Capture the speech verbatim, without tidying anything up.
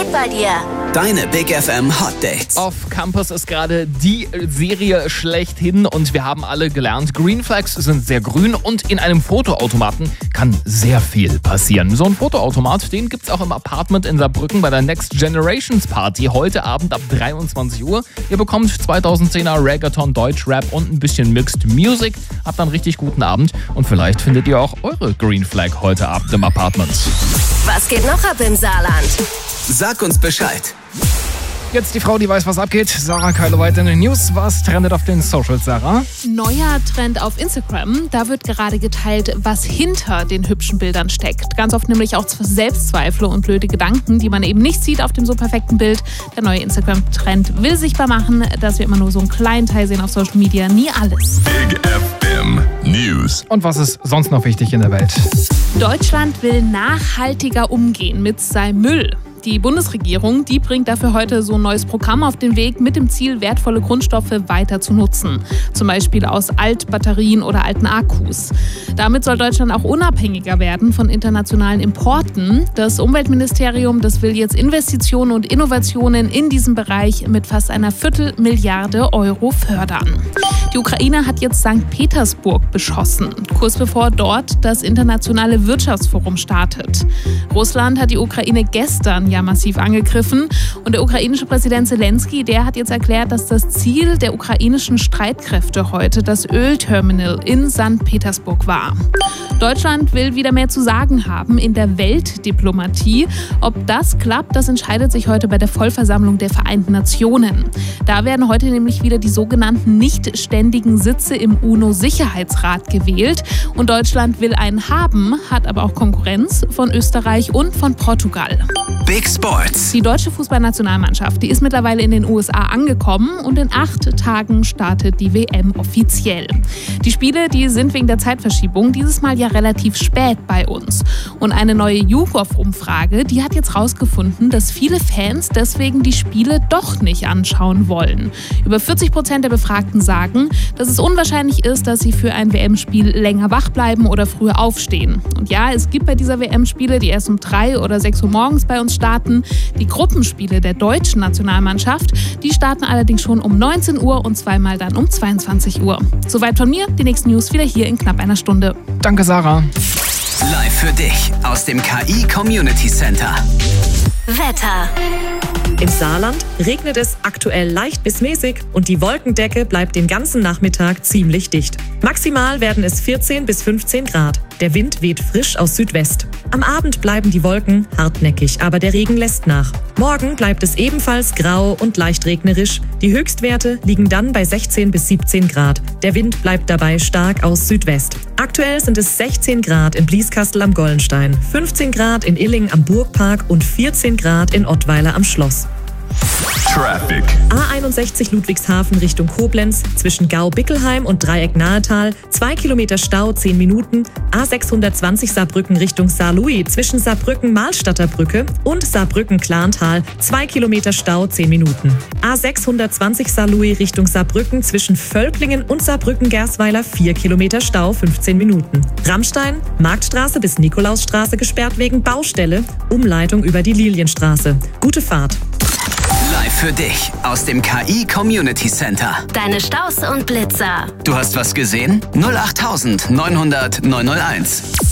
geht bei dir? Deine Big F M Hot Dates. Auf Campus ist gerade die Serie schlechthin und wir haben alle gelernt, Green Flags sind sehr grün und in einem Fotoautomaten kann sehr viel passieren. So ein Fotoautomat, den gibt's auch im Apartment in Saarbrücken bei der Next Generations Party heute Abend ab dreiundzwanzig Uhr. Ihr bekommt zweitausendzehner Reggaeton, Deutschrap und ein bisschen Mixed Music. Habt einen richtig guten Abend und vielleicht findet ihr auch eure Green Flag heute Abend im Apartment. Was geht noch ab im Saarland? Sag uns Bescheid. Jetzt die Frau, die weiß, was abgeht. Sarah Keileweit in den News. Was trendet auf den Socials, Sarah? Neuer Trend auf Instagram. Da wird gerade geteilt, was hinter den hübschen Bildern steckt. Ganz oft nämlich auch Selbstzweifel und blöde Gedanken, die man eben nicht sieht auf dem so perfekten Bild. Der neue Instagram-Trend will sichtbar machen, dass wir immer nur so einen kleinen Teil sehen auf Social Media, nie alles. Big F M News. Und was ist sonst noch wichtig in der Welt? Deutschland will nachhaltiger umgehen mit seinem Müll. Die Bundesregierung, die bringt dafür heute so ein neues Programm auf den Weg mit dem Ziel, wertvolle Grundstoffe weiter zu nutzen. Zum Beispiel aus Altbatterien oder alten Akkus. Damit soll Deutschland auch unabhängiger werden von internationalen Importen. Das Umweltministerium, das will jetzt Investitionen und Innovationen in diesem Bereich mit fast einer Viertelmilliarde Euro fördern. Die Ukraine hat jetzt Sankt Petersburg beschossen, kurz bevor dort das internationale Wirtschaftsforum startet. Russland hat die Ukraine gestern ja massiv angegriffen und der ukrainische Präsident Zelensky, der hat jetzt erklärt, dass das Ziel der ukrainischen Streitkräfte heute das Ölterminal in Sankt Petersburg war. Deutschland will wieder mehr zu sagen haben in der Weltdiplomatie. Ob das klappt, das entscheidet sich heute bei der Vollversammlung der Vereinten Nationen. Da werden heute nämlich wieder die sogenannten nicht ständigen Sitze im UNO-Sicherheitsrat gewählt. Und Deutschland will einen haben, hat aber auch Konkurrenz von Österreich und von Portugal. Big Sports. Die deutsche Fußballnationalmannschaft, die ist mittlerweile in den U S A angekommen und in acht Tagen startet die W M offiziell. Die Spiele, die sind wegen der Zeitverschiebung dieses Mal ja relativ spät bei uns. Und eine neue YouGov-Umfrage, die hat jetzt rausgefunden, dass viele Fans deswegen die Spiele doch nicht anschauen wollen. Über vierzig Prozent der Befragten sagen, dass es unwahrscheinlich ist, dass sie für ein W M-Spiel länger wach bleiben oder früher aufstehen. Und ja, es gibt bei dieser W M-Spiele, die erst um drei oder sechs Uhr morgens bei uns starten. Die Gruppenspiele der deutschen Nationalmannschaft, die starten allerdings schon um neunzehn Uhr und zweimal dann um zweiundzwanzig Uhr. Soweit von mir, die nächsten News wieder hier in knapp einer Stunde. Danke, Sarah. Live für dich aus dem K I Community Center. Wetter. Im Saarland regnet es aktuell leicht bis mäßig und die Wolkendecke bleibt den ganzen Nachmittag ziemlich dicht. Maximal werden es vierzehn bis fünfzehn Grad. Der Wind weht frisch aus Südwest. Am Abend bleiben die Wolken hartnäckig, aber der Regen lässt nach. Morgen bleibt es ebenfalls grau und leicht regnerisch. Die Höchstwerte liegen dann bei sechzehn bis siebzehn Grad. Der Wind bleibt dabei stark aus Südwest. Aktuell sind es sechzehn Grad in Blieskastel am Gollenstein, fünfzehn Grad in Illing am Burgpark und vierzehn Grad in Ottweiler am Schloss. Traffic. A einundsechzig Ludwigshafen Richtung Koblenz, zwischen Gau-Bickelheim und Dreieck-Nahetal, zwei Kilometer Stau, zehn Minuten. A sechshundertzwanzig Saarbrücken Richtung Saarlouis, zwischen Saarbrücken-Malstatter Brücke und Saarbrücken-Klarntal, zwei Kilometer Stau, zehn Minuten. A sechshundertzwanzig Saarlouis Richtung Saarbrücken, zwischen Völklingen und Saarbrücken-Gersweiler, vier Kilometer Stau, fünfzehn Minuten. Rammstein, Marktstraße bis Nikolausstraße gesperrt wegen Baustelle, Umleitung über die Lilienstraße. Gute Fahrt. Live für dich aus dem K I Community Center. Deine Staus und Blitzer. Du hast was gesehen? null acht neunhundert neunhunderт neunhunderteins.